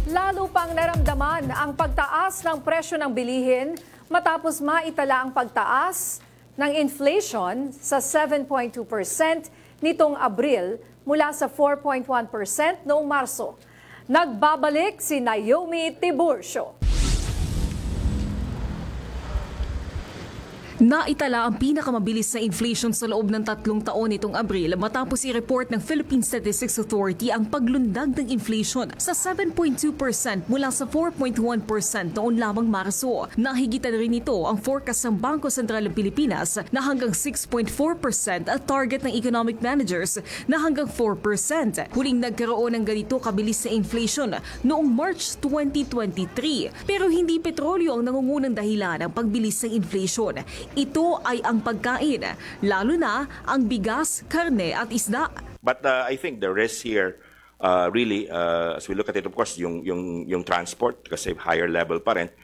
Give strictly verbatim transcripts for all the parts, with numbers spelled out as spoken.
Lalo pang naramdaman ang pagtaas ng presyo ng bilihin matapos maitala ang pagtaas ng inflation sa seven point two percent nitong Abril mula sa four point one percent noong Marso. Nagbabalik si Naomi Tiburcio. Naitala ang pinakamabilis na inflation sa loob ng tatlong taon nitong Abril matapos i-report ng Philippine Statistics Authority ang paglundag ng inflation sa seven point two percent mula sa four point one percent noon lamang Marso. Nahigitan rin ito ang forecast ng Bangko Sentral ng Pilipinas na hanggang six point four percent at target ng economic managers na hanggang four percent. Huling nagkaroon ng ganito kabilis na inflation noong March twenty twenty-three. Pero hindi petrolyo ang nangungunang dahilan ng pagbilis ng inflation. Ito ay ang pagkain, lalo na ang bigas, karne at isda. But uh, I think the risk here, uh, really, uh, as we look at it, of course, yung, yung, yung transport, kasi higher level pa rin,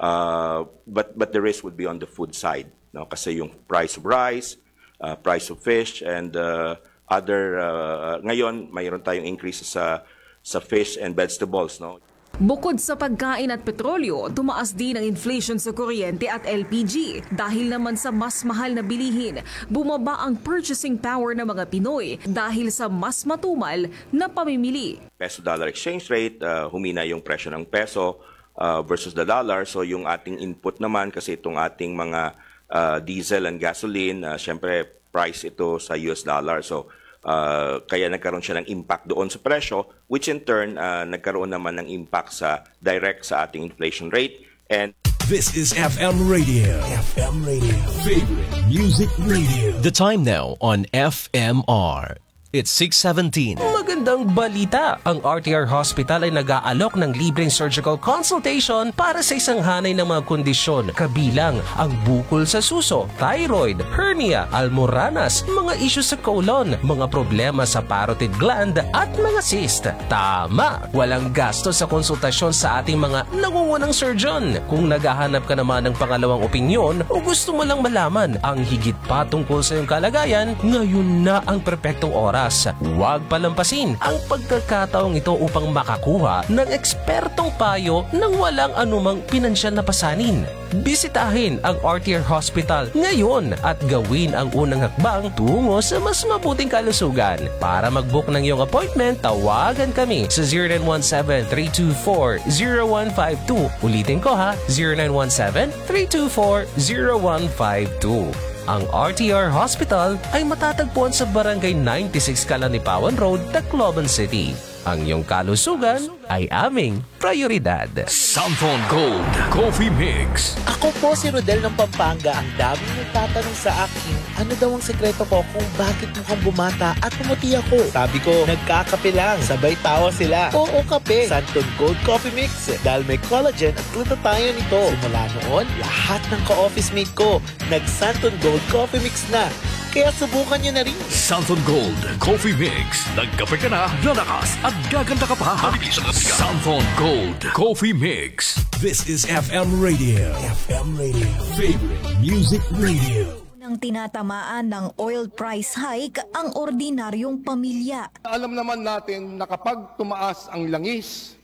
uh, but, but the risk would be on the food side. No? Kasi yung price of rice, uh, price of fish, and uh, other, uh, ngayon, mayroon tayong increase sa, sa fish and vegetables. No? Bukod sa pagkain at petrolyo, tumaas din ang inflation sa kuryente at L P G. Dahil naman sa mas mahal na bilihin, bumaba ang purchasing power ng mga Pinoy dahil sa mas matumal na pamimili. Peso-dollar exchange rate, uh, humina yung presyo ng peso uh, versus the dollar. So yung ating input naman, kasi itong ating mga uh, diesel and gasoline, uh, syempre price ito sa U S dollar. So Uh, kaya nagkaroon siya ng impact doon sa presyo, which in turn, uh, nagkaroon naman ng impact sa direct sa ating inflation rate. And this is F M Radio. F M Radio. Favorite Music Radio. The time now on F M R. It's six seventeen. Magandang balita! Ang R T R Hospital ay nag-aalok ng libreng surgical consultation para sa isang hanay ng mga kondisyon, kabilang ang bukol sa suso, thyroid, hernia, almoranas, mga isyu sa colon, mga problema sa parotid gland at mga cyst. Tama! Walang gasto sa konsultasyon sa ating mga nangungunang surgeon. Kung naghahanap ka naman ng pangalawang opinyon o gusto mo lang malaman ang higit pa tungkol sa iyong kalagayan, ngayon na ang perpektong oras. Huwag palampasin ang pagkakataong ito upang makakuha ng ekspertong payo nang walang anumang pinansyal na pasanin. Bisitahin ang R T R Hospital ngayon at gawin ang unang hakbang tungo sa mas mabuting kalusugan. Para mag-book ng iyong appointment, tawagan kami sa zero nine one seven, three two four, zero one five two. Ulitin ko ha, zero nine one seven, three two four, zero one five two. Ang R T R Hospital ay matatagpuan sa Barangay ninety-six Kalanipawan Road, Tacloban City. Ang iyong kalusugan ay aming prioridad. Samphon Gold Coffee Mix. Ako po si Rodel ng Pampanga. Ang daming nagtatanong sa akin, ano daw ang sekreto ko kung bakit mukhang bumata at pumuti ako? Sabi ko, nagkakape lang. Sabay tawa sila. Oo, kape. Santon Gold Coffee Mix. Dahil may collagen at glutathione nito. Simula noon, lahat ng ka-office mate ko, nag-Santon Gold Coffee Mix na. Kaya subukan niyo na rin. Samphon Gold Coffee Mix. Nagkape ka na, lalakas at gaganda ka pa. Samphon Gold Coffee Mix. This is F M Radio. F M Radio. Favorite Music Radio. Nang tinatamaan ng oil price hike ang ordinaryong pamilya. Alam naman natin na kapag tumaas ang langis,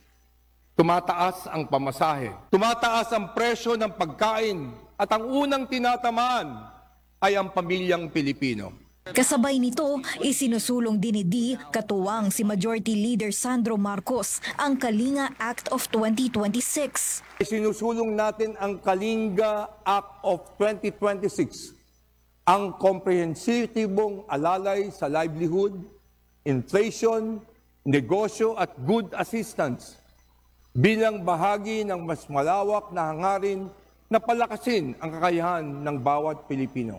tumataas ang pamasahe. Tumataas ang presyo ng pagkain at ang unang tinatamaan ay ang pamilyang Pilipino. Kasabay nito, isinusulong din ni D, katuwang si Majority Leader Sandro Marcos, ang Kalinga Act of twenty twenty-six. Isinusulong natin ang Kalinga Act of twenty twenty-six, ang komprehensibong alalay sa livelihood, inflation, negosyo at good assistance bilang bahagi ng mas malawak na hangarin na palakasin ang kakayahan ng bawat Pilipino.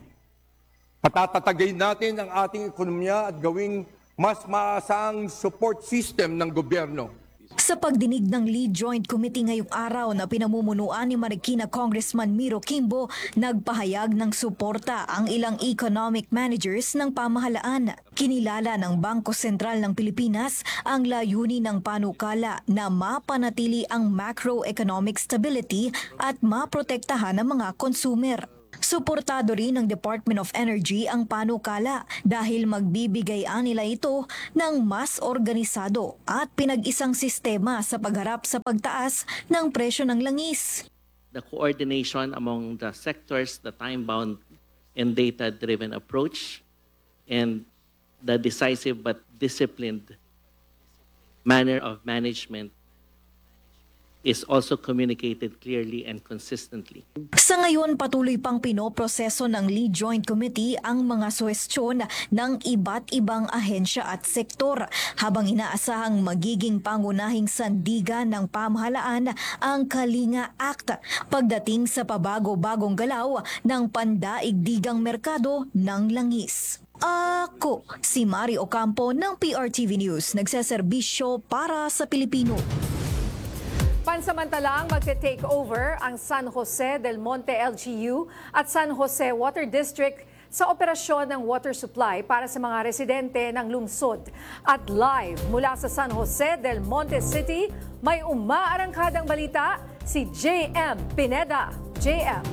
Patatatagay natin ang ating ekonomiya at gawing mas maasaang support system ng gobyerno. Sa pagdinig ng Lead Joint Committee ngayong araw na pinamumunuan ni Marikina Congressman Miro Kimbo, nagpahayag ng suporta ang ilang economic managers ng pamahalaan. Kinilala ng Bangko Sentral ng Pilipinas ang layunin ng panukala na mapanatili ang macroeconomic stability at maprotektahan ng mga consumer. Suportado rin ng Department of Energy ang panukala dahil magbibigay nila ito ng mas organisado at pinag-isang sistema sa pagharap sa pagtaas ng presyo ng langis. The coordination among the sectors, the time-bound and data-driven approach, and the decisive but disciplined manner of management is also communicated clearly and consistently. Sa ngayon, patuloy pang pinoproseso ng Lead Joint Committee ang mga suwestyon ng iba't ibang ahensya at sektor habang inaasahang magiging pangunahing sandigan ng pamahalaan ang Kalinga Act pagdating sa pabago-bagong galaw ng pandaigdigang merkado ng langis. Ako, si Mari Ocampo ng P R T V News, nagseserbisyo para sa Pilipino. Pansamantalang magte-take over ang San Jose del Monte L G U at San Jose Water District sa operasyon ng water supply para sa mga residente ng lungsod. At live mula sa San Jose del Monte City, may umaarangkadang balita si J M Pineda. J M.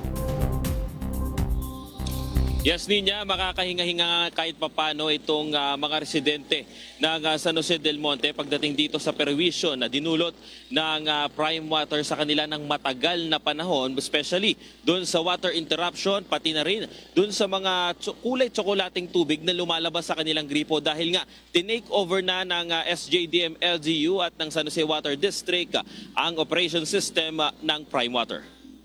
Yes, Ninya, makakahinga-hinga kahit papano itong uh, mga residente ng uh, San Jose del Monte pagdating dito sa perwisyo na dinulot ng uh, Prime Water sa kanila ng matagal na panahon, especially doon sa water interruption, pati na rin doon sa mga kulay-tsokolating tubig na lumalabas sa kanilang gripo dahil nga tinake over na ng uh, S J D M L G U at ng San Jose Water District uh, ang operation system uh, ng Prime Water.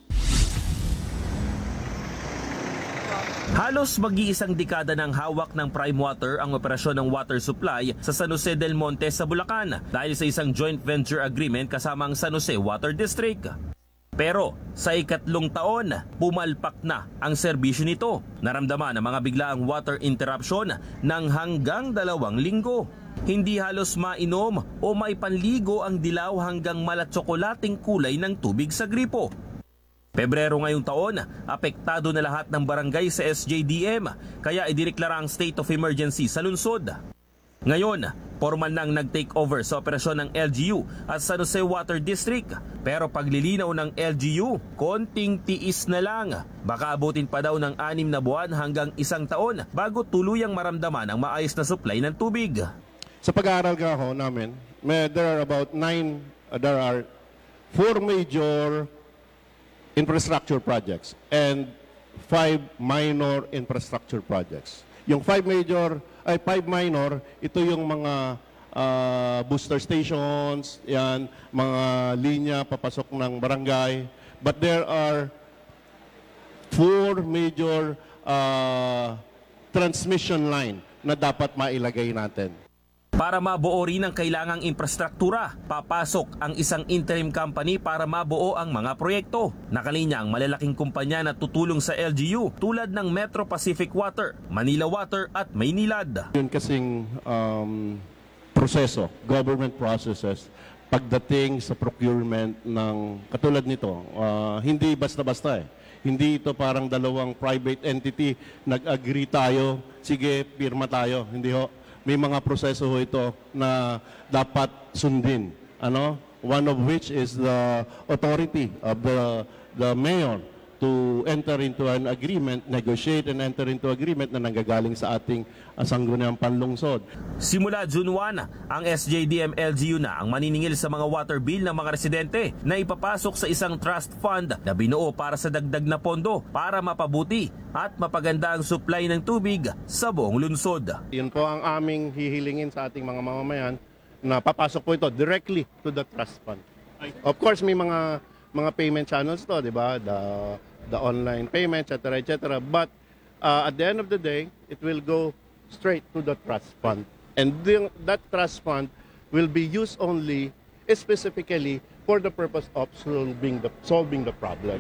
Halos mag-iisang dekada ng hawak ng Prime Water ang operasyon ng water supply sa San Jose del Monte sa Bulacan dahil sa isang joint venture agreement kasama ang San Jose Water District. Pero sa ikatlong taon, pumalpak na ang serbisyo nito. Naramdaman ng mga biglaang water interruption ng hanggang dalawang linggo. Hindi halos mainom o maipanligo ang dilaw hanggang malatsokolating kulay ng tubig sa gripo. Pebrero ngayong taon, apektado na lahat ng barangay sa S J D M kaya idineklara ang state of emergency sa lungsod. Ngayon, formal nang nag-take over sa operasyon ng L G U at San Jose Water District. Pero paglilinaw ng L G U, konting tiis na lang. Baka abutin pa daw ng anim na buwan hanggang isang taon bago tuluyang maramdaman ang maayos na supply ng tubig. Sa pag-aaral ka ho namin, may, there are about nine, uh, there are four major infrastructure projects and five minor infrastructure projects. Yung five major, ay five minor, ito yung mga uh, booster stations, yan, mga linya papasok ng barangay. But there are four major uh, transmission line na dapat mailagay natin. Para mabuo rin ang kailangang infrastruktura, papasok ang isang interim company para mabuo ang mga proyekto. Nakalinya ang malalaking kumpanya na tutulong sa L G U tulad ng Metro Pacific Water, Manila Water at Maynilad. Yun kasing um, proseso, government processes, pagdating sa procurement ng katulad nito, uh, hindi basta-basta eh. Hindi ito parang dalawang private entity, nag-agree tayo, sige, pirma tayo. Hindi ho. May mga proseso ho ito na dapat sundin. Ano? One of which is the authority of the, the mayor to enter into an agreement, negotiate and enter into agreement na nanggagaling sa ating sangguniang panlungsod. Simula June first, ang S J D M L G U na ang maniningil sa mga water bill ng mga residente na ipapasok sa isang trust fund na binuo para sa dagdag na pondo para mapabuti at mapaganda ang supply ng tubig sa buong lungsod. Yun po ang aming hihilingin sa ating mga mamamayan na papasok po ito directly to the trust fund. Of course, may mga mga payment channels to, di ba? The, the online payment, et cetera, et cetera. But uh, at the end of the day, it will go straight to the trust fund. And the, that trust fund will be used only specifically for the purpose of solving the, solving the problem.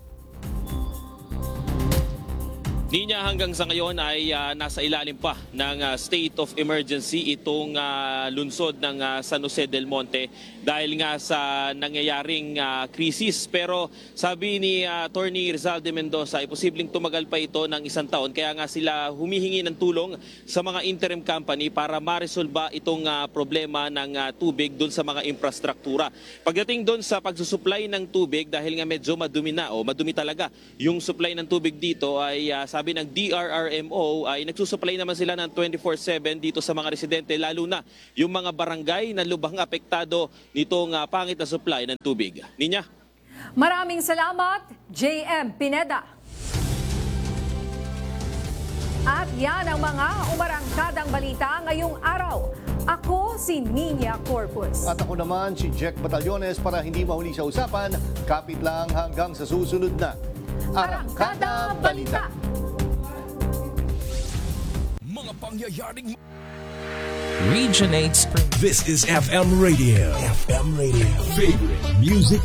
Ninya, hanggang sa ngayon ay uh, nasa ilalim pa ng uh, state of emergency itong uh, lungsod ng uh, San Jose del Monte dahil nga sa nangyayaring uh, krisis. Pero sabi ni uh, Attorney Rizal de Mendoza ay posibleng tumagal pa ito ng isang taon, kaya nga sila humihingi ng tulong sa mga interim company para maresolba itong uh, problema ng uh, tubig doon sa mga infrastruktura. Pagdating doon sa pagsusupply ng tubig, dahil nga medyo madumi na o madumi talaga yung supply ng tubig dito, ay uh, sabi ng D R R M O ay nagsusupply naman sila ng twenty-four seven dito sa mga residente, lalo na yung mga barangay na lubhang apektado nitong uh, pangit na supply ng tubig. Ninya? Maraming salamat, J M Pineda. At yan ang mga umarangkadang balita ngayong araw. Ako si Nina Corpus. At ako naman si Jack Batallones. Para hindi mahuli sa usapan, kapit lang hanggang sa susunod na Arangkada Balita. Mga pangyayaring Region eight Spring. This is F M Radio. F M Radio. Favorite music